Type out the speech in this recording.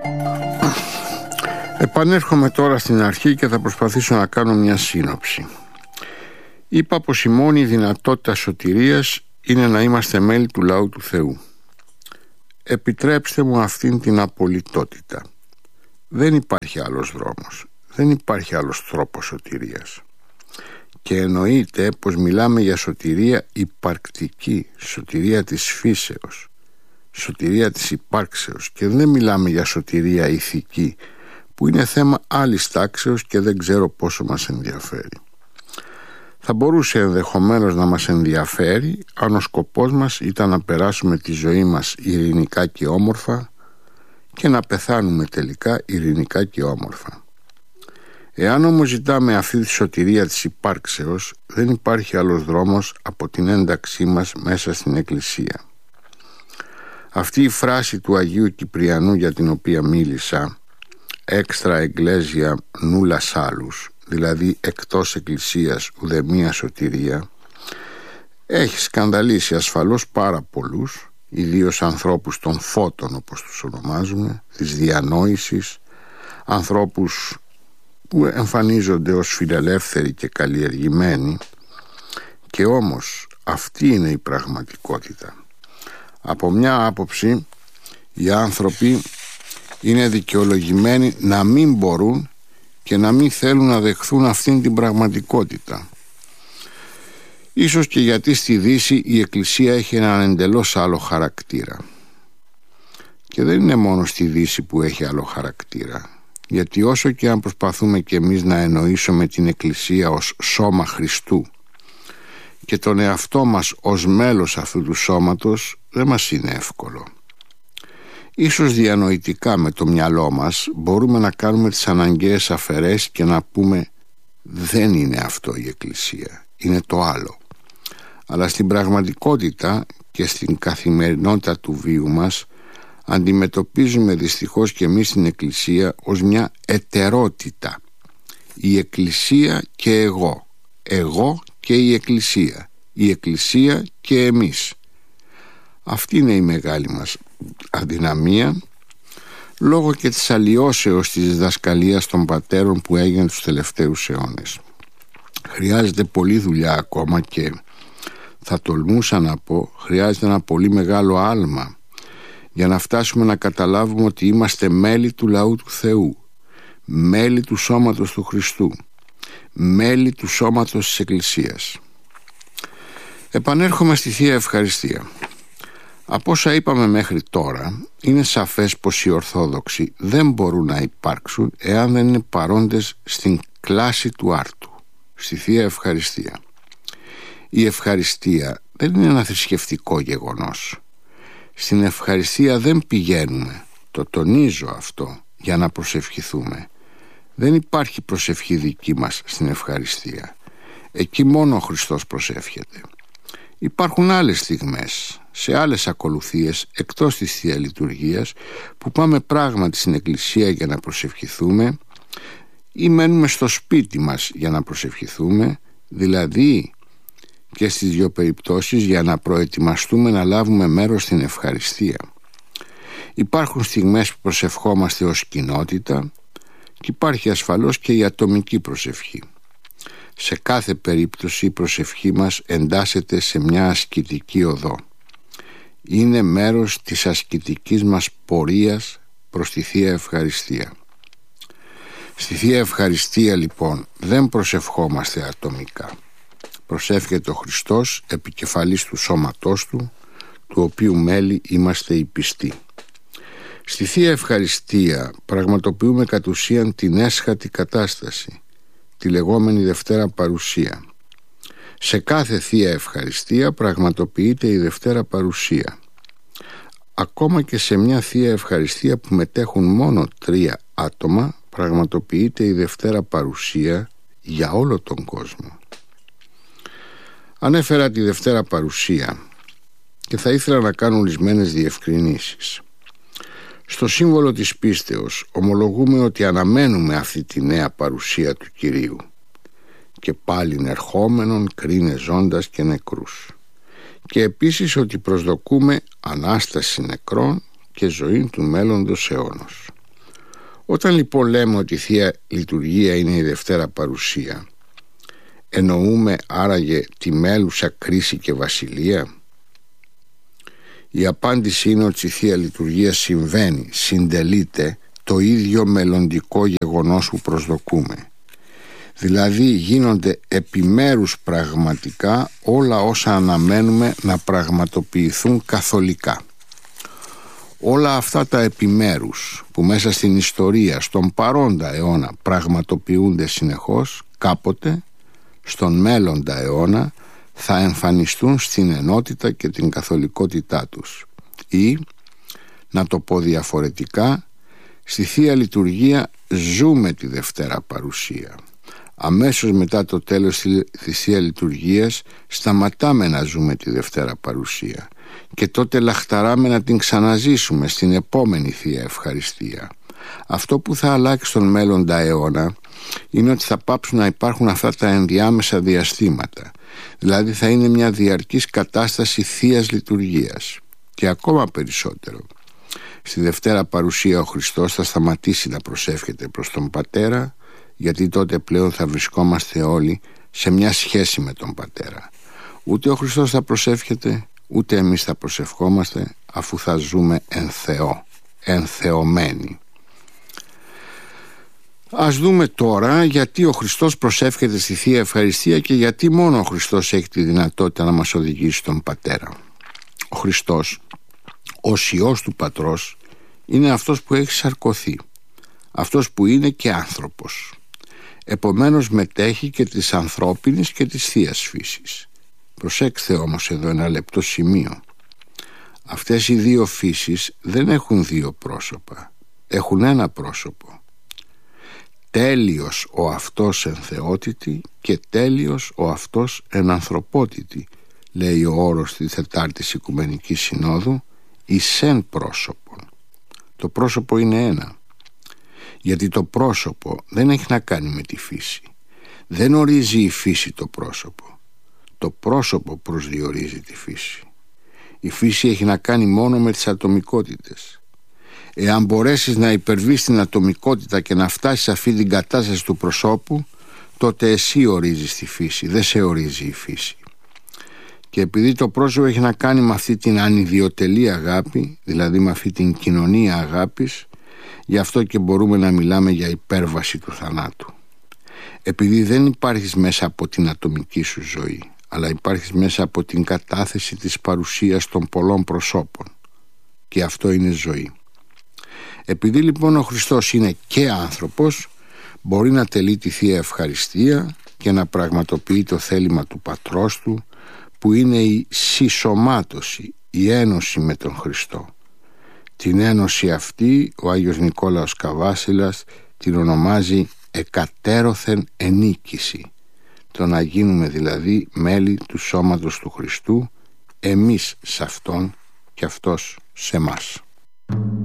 Επανέρχομαι τώρα στην αρχή και θα προσπαθήσω να κάνω μια σύνοψη. Είπα πως η μόνη δυνατότητα σωτηρίας είναι να είμαστε μέλη του λαού του Θεού. Επιτρέψτε μου αυτήν την απολυτότητα. Δεν υπάρχει άλλος δρόμος, δεν υπάρχει άλλος τρόπος σωτηρίας. Και εννοείται πως μιλάμε για σωτηρία υπαρκτική, σωτηρία της φύσεως, σωτηρία της υπάρξεως, και δεν μιλάμε για σωτηρία ηθική, που είναι θέμα άλλης τάξεως και δεν ξέρω πόσο μας ενδιαφέρει. Θα μπορούσε ενδεχομένως να μας ενδιαφέρει αν ο σκοπός μας ήταν να περάσουμε τη ζωή μας ειρηνικά και όμορφα και να πεθάνουμε τελικά ειρηνικά και όμορφα. Εάν όμως ζητάμε αυτή τη σωτηρία της υπάρξεως, δεν υπάρχει άλλος δρόμος από την ένταξή μας μέσα στην Εκκλησία. Αυτή η φράση του Αγίου Κυπριανού για την οποία μίλησα, «Έξτρα εκκλέσια νούλα σάλους», δηλαδή εκτός εκκλησίας ουδεμία σωτηρία, έχει σκανδαλίσει ασφαλώς πάρα πολλούς, ιδίως ανθρώπους των φώτων όπως τους ονομάζουμε, της διανόησης, ανθρώπους που εμφανίζονται ως φιλελεύθεροι και καλλιεργημένοι, και όμως αυτή είναι η πραγματικότητα. Από μια άποψη, οι άνθρωποι είναι δικαιολογημένοι να μην μπορούν και να μην θέλουν να δεχθούν αυτήν την πραγματικότητα. Ίσως και γιατί στη Δύση η Εκκλησία έχει έναν εντελώς άλλο χαρακτήρα. Και δεν είναι μόνο στη Δύση που έχει άλλο χαρακτήρα, γιατί όσο και αν προσπαθούμε κι εμείς να εννοήσουμε την Εκκλησία ως σώμα Χριστού και τον εαυτό μας ως μέλος αυτού του σώματος, δεν μας είναι εύκολο. Ίσως διανοητικά με το μυαλό μας μπορούμε να κάνουμε τις αναγκαίες αφαιρέσεις και να πούμε δεν είναι αυτό η Εκκλησία, είναι το άλλο. Αλλά στην πραγματικότητα και στην καθημερινότητα του βίου μας αντιμετωπίζουμε δυστυχώς και εμείς την Εκκλησία ως μια ετερότητα. Η Εκκλησία και εγώ και η Εκκλησία και εμείς. Αυτή είναι η μεγάλη μας αδυναμία, λόγω και της αλλοιώσεως της διδασκαλίας των πατέρων που έγινε τους τελευταίους αιώνες. Χρειάζεται πολλή δουλειά ακόμα και θα τολμούσα να πω χρειάζεται ένα πολύ μεγάλο άλμα για να φτάσουμε να καταλάβουμε ότι είμαστε μέλη του λαού του Θεού, μέλη του σώματος του Χριστού, μέλη του σώματος της Εκκλησίας. Επανέρχομαι στη Θεία Ευχαριστία. Από όσα είπαμε μέχρι τώρα, είναι σαφές πως οι Ορθόδοξοι δεν μπορούν να υπάρξουν εάν δεν είναι παρόντες στην κλάση του άρτου, στη Θεία Ευχαριστία. Η ευχαριστία δεν είναι ένα θρησκευτικό γεγονός. Στην ευχαριστία δεν πηγαίνουμε, το τονίζω αυτό, για να προσευχηθούμε. Δεν υπάρχει προσευχή δική μας στην ευχαριστία. Εκεί μόνο ο Χριστός προσεύχεται. Υπάρχουν άλλες στιγμές, σε άλλες ακολουθίες εκτός της Θεία Λειτουργίας, που πάμε πράγματι στην Εκκλησία για να προσευχηθούμε ή μένουμε στο σπίτι μας για να προσευχηθούμε, δηλαδή και στις δύο περιπτώσεις για να προετοιμαστούμε να λάβουμε μέρος στην ευχαριστία. Υπάρχουν στιγμές που προσευχόμαστε ως κοινότητα και υπάρχει ασφαλώς και η ατομική προσευχή. Σε κάθε περίπτωση η προσευχή μας εντάσσεται σε μια ασκητική οδό. Είναι μέρος της ασκητικής μας πορείας προς τη Θεία Ευχαριστία. Στη Θεία Ευχαριστία λοιπόν δεν προσευχόμαστε ατομικά. Προσεύχεται ο Χριστός επικεφαλής του σώματός του, του οποίου μέλη είμαστε οι πιστοί. Στη Θεία Ευχαριστία πραγματοποιούμε κατ' ουσίαν την έσχατη κατάσταση, τη λεγόμενη Δευτέρα Παρουσία. Σε κάθε Θεία Ευχαριστία πραγματοποιείται η Δευτέρα Παρουσία. Ακόμα και σε μια Θεία Ευχαριστία που μετέχουν μόνο 3 άτομα πραγματοποιείται η Δευτέρα Παρουσία για όλο τον κόσμο. Ανέφερα τη Δευτέρα Παρουσία και θα ήθελα να κάνω ορισμένες διευκρινήσεις. Στο σύμβολο της πίστεως ομολογούμε ότι αναμένουμε αυτή τη νέα παρουσία του Κυρίου και πάλιν ερχόμενον κρίνε ζώντας και νεκρούς, και επίσης ότι προσδοκούμε Ανάσταση νεκρών και ζωή του μέλλοντος αιώνος. Όταν λοιπόν λέμε ότι η Θεία Λειτουργία είναι η Δευτέρα Παρουσία, εννοούμε άραγε τη μέλουσα κρίση και βασιλεία? Η απάντηση είναι ότι η Θεία Λειτουργία συμβαίνει, συντελείται το ίδιο μελλοντικό γεγονός που προσδοκούμε. Δηλαδή γίνονται επιμέρους πραγματικά όλα όσα αναμένουμε να πραγματοποιηθούν καθολικά. Όλα αυτά τα επιμέρους που μέσα στην ιστορία, στον παρόντα αιώνα πραγματοποιούνται συνεχώς, κάποτε στον μέλλοντα αιώνα θα εμφανιστούν στην ενότητα και την καθολικότητά τους. Ή, να το πω διαφορετικά, στη Θεία Λειτουργία ζούμε τη Δευτέρα Παρουσία. Αμέσως μετά το τέλος της Θεία Λειτουργίας σταματάμε να ζούμε τη Δευτέρα Παρουσία και τότε λαχταράμε να την ξαναζήσουμε στην επόμενη Θεία Ευχαριστία. Αυτό που θα αλλάξει στον μέλλοντα αιώνα είναι ότι θα πάψουν να υπάρχουν αυτά τα ενδιάμεσα διαστήματα. Δηλαδή θα είναι μια διαρκής κατάσταση Θείας Λειτουργίας. Και ακόμα περισσότερο, στη Δευτέρα Παρουσία ο Χριστός θα σταματήσει να προσεύχεται προς τον Πατέρα, γιατί τότε πλέον θα βρισκόμαστε όλοι σε μια σχέση με τον Πατέρα. Ούτε ο Χριστός θα προσεύχεται, ούτε εμείς θα προσευχόμαστε, αφού θα ζούμε εν Θεό, ενθεωμένοι. Ας δούμε τώρα γιατί ο Χριστός προσεύχεται στη Θεία Ευχαριστία και γιατί μόνο ο Χριστός έχει τη δυνατότητα να μας οδηγήσει στον Πατέρα. Ο Χριστός, ως Υιός του Πατρός, είναι αυτός που έχει σαρκωθεί, αυτός που είναι και άνθρωπος. Επομένως μετέχει και της ανθρώπινης και της Θείας φύσης. Προσέξτε όμως εδώ ένα λεπτό σημείο. Αυτές οι δύο φύσεις δεν έχουν δύο πρόσωπα, έχουν ένα πρόσωπο. Τέλειος ο αυτός εν θεότητη και τέλειος ο αυτός εν ανθρωπότητη, λέει ο όρος της Τετάρτης Οικουμενικής Συνόδου, εις εν πρόσωπον. Το πρόσωπο είναι ένα, γιατί το πρόσωπο δεν έχει να κάνει με τη φύση. Δεν ορίζει η φύση το πρόσωπο. Το πρόσωπο προσδιορίζει τη φύση. Η φύση έχει να κάνει μόνο με τις ατομικότητες. Εάν μπορέσεις να υπερβείς την ατομικότητα και να φτάσεις σε αυτή την κατάσταση του προσώπου, τότε εσύ ορίζεις τη φύση, δεν σε ορίζει η φύση. Και επειδή το πρόσωπο έχει να κάνει με αυτή την ανιδιοτελή αγάπη, δηλαδή με αυτή την κοινωνία αγάπης, γι' αυτό και μπορούμε να μιλάμε για υπέρβαση του θανάτου. Επειδή δεν υπάρχεις μέσα από την ατομική σου ζωή, αλλά υπάρχεις μέσα από την κατάθεση της παρουσίας των πολλών προσώπων. Και αυτό είναι ζωή. Επειδή λοιπόν ο Χριστός είναι και άνθρωπος, μπορεί να τελεί τη Θεία Ευχαριστία και να πραγματοποιεί το θέλημα του Πατρός του, που είναι η συσσωμάτωση, η ένωση με τον Χριστό. Την ένωση αυτή ο Άγιος Νικόλαος Καβάσιλας την ονομάζει εκατέρωθεν ενίκηση. Το να γίνουμε δηλαδή μέλη του σώματος του Χριστού, εμείς σε Αυτόν και Αυτός σε μας.